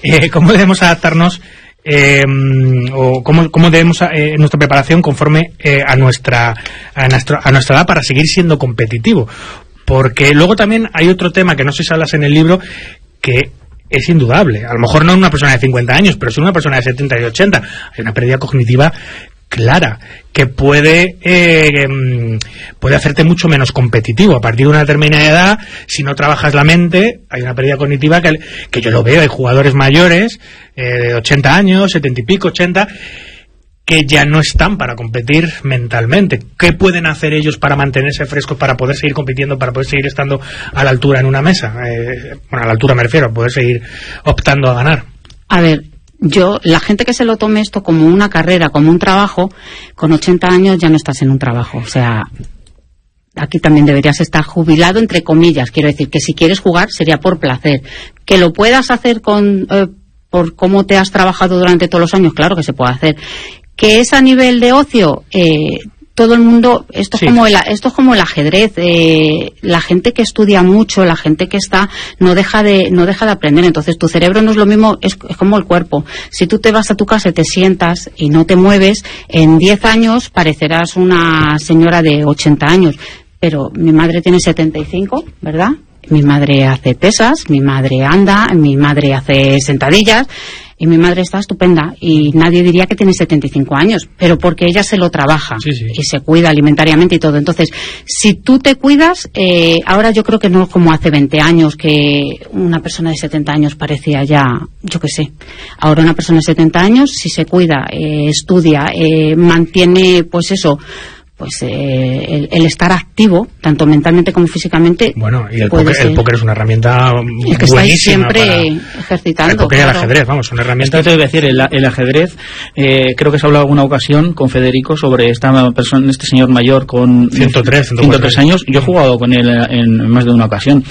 cómo debemos adaptarnos o cómo debemos nuestra preparación conforme a nuestra edad para seguir siendo competitivo. Porque luego también hay otro tema que no sé si hablas en el libro, que es indudable. A lo mejor no en una persona de 50 años, pero sí en una persona de 70 y 80. Hay una pérdida cognitiva clara que puede hacerte mucho menos competitivo. A partir de una determinada edad, si no trabajas la mente, hay una pérdida cognitiva que yo lo veo. Hay jugadores mayores de 80 años, 70 y pico, 80, que ya no están para competir mentalmente. ¿Qué pueden hacer ellos para mantenerse frescos, para poder seguir compitiendo, para poder seguir estando a la altura en una mesa? Bueno, a la altura me refiero, a poder seguir optando a ganar. A ver, la gente que se lo tome esto como una carrera, como un trabajo, con 80 años ya no estás en un trabajo. O sea, aquí también deberías estar jubilado, entre comillas. Quiero decir que si quieres jugar sería por placer. Que lo puedas hacer por cómo te has trabajado durante todos los años, claro que se puede hacer. Que es a nivel de ocio, todo el mundo, esto es como el ajedrez, la gente que estudia mucho, la gente que no deja de aprender. Entonces tu cerebro no es lo mismo, es como el cuerpo. Si tú te vas a tu casa y te sientas y no te mueves, en 10 años parecerás una señora de 80 años. Pero mi madre tiene 75, ¿verdad? Mi madre hace pesas, mi madre anda, mi madre hace sentadillas y mi madre está estupenda y nadie diría que tiene 75 años, pero porque ella se lo trabaja y se cuida alimentariamente y todo. Entonces, si tú te cuidas, ahora yo creo que no es como hace 20 años que una persona de 70 años parecía ya, yo qué sé. Ahora una persona de 70 años, si se cuida, estudia, mantiene, pues eso, pues el estar activo, tanto mentalmente como físicamente. Bueno, y el póker es una herramienta el que buenísima siempre ejercitando. El póker y el ajedrez, vamos, son herramientas. Te voy a decir, el ajedrez, creo que se ha hablado alguna ocasión con Federico sobre este señor mayor con 103 años. Yo he jugado con él en más de una ocasión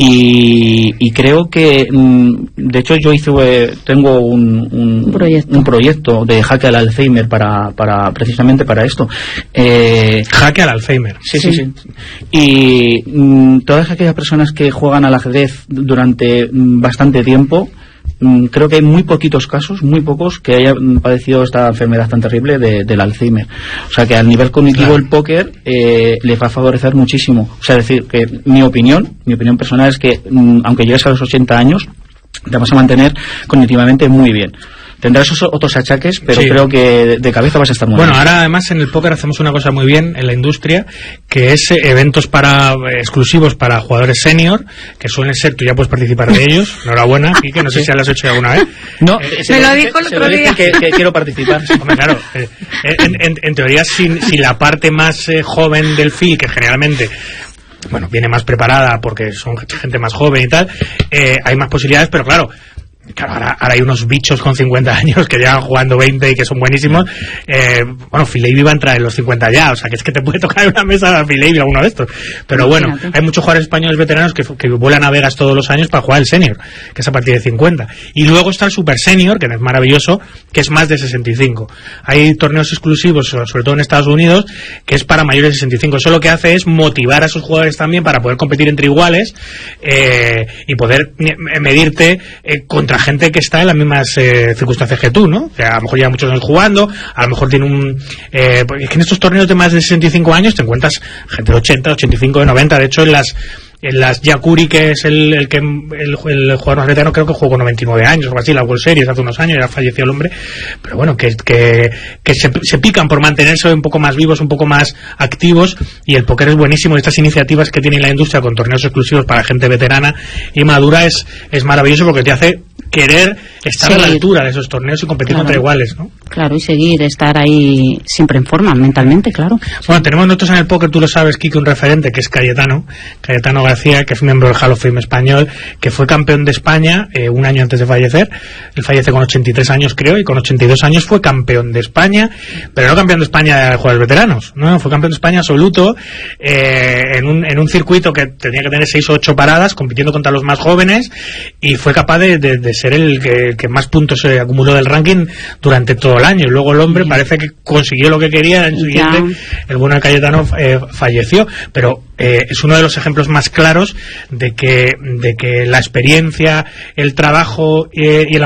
y creo que, de hecho, yo tengo un proyecto de jaque al Alzheimer precisamente para esto. Jaque al Alzheimer. Sí. Y todas aquellas personas que juegan al ajedrez durante bastante tiempo, creo que hay muy poquitos casos, muy pocos, que hayan padecido esta enfermedad tan terrible del Alzheimer. O sea que a nivel cognitivo el póker le va a favorecer muchísimo. O sea, decir que mi opinión personal es que aunque llegues a los 80 años, te vas a mantener cognitivamente muy bien. Tendrás esos otros achaques, pero creo que de cabeza vas a estar muy bien. Bueno, ahora además en el póker hacemos una cosa muy bien en la industria, que es eventos exclusivos para jugadores senior, que suelen ser, tú ya puedes participar de ellos. Enhorabuena, y que no sé si ya lo has hecho alguna vez. No, me lo dijo el otro día. Que quiero participar. Hombre, claro, en teoría, si la parte más joven del field, que generalmente viene más preparada porque son gente más joven y tal, hay más posibilidades, pero claro, ahora hay unos bichos con 50 años que llevan jugando 20 y que son buenísimos. Phil va a entrar en los 50 ya, o sea que es que te puede tocar una mesa a Phil alguno de estos. Pero bueno, hay muchos jugadores españoles veteranos que vuelan a Vegas todos los años para jugar el senior, que es a partir de 50. Y luego está el super senior, que es maravilloso, que es más de 65. Hay torneos exclusivos, sobre todo en Estados Unidos, que es para mayores de 65. Eso lo que hace es motivar a esos jugadores también para poder competir entre iguales y poder medirte contra gente que está en las mismas circunstancias que tú, ¿no? Que a lo mejor lleva muchos años jugando, a lo mejor tiene es que en estos torneos de más de 65 años te encuentras gente de 80, 85, de 90. De hecho, en las Yakuri, que es el jugador más veterano, creo que jugó con 99 años o algo así, la World Series hace unos años, ya falleció el hombre, pero bueno, que se pican por mantenerse un poco más vivos, un poco más activos, y el póker es buenísimo. Estas iniciativas que tiene la industria con torneos exclusivos para gente veterana y madura es maravilloso, porque te hace querer estar a la altura de esos torneos y competir contra iguales, ¿no? Claro, y seguir, estar ahí siempre en forma, mentalmente, claro. Bueno, tenemos nosotros en el póker, tú lo sabes, Kike, un referente que es Cayetano García, que es miembro del Hall of Fame español, que fue campeón de España un año antes de fallecer. Él fallece con 83 años, creo, y con 82 años fue campeón de España, pero no campeón de España de jugadores veteranos, ¿no? Fue campeón de España absoluto en un circuito que tenía que tener 6 o 8 paradas, compitiendo contra los más jóvenes, y fue capaz de ser el que más puntos se acumuló del ranking durante todo el año. Y luego el hombre parece que consiguió lo que quería. En el siguiente, el bueno de Cayetano falleció, pero es uno de los ejemplos más claros de que la experiencia, el trabajo y el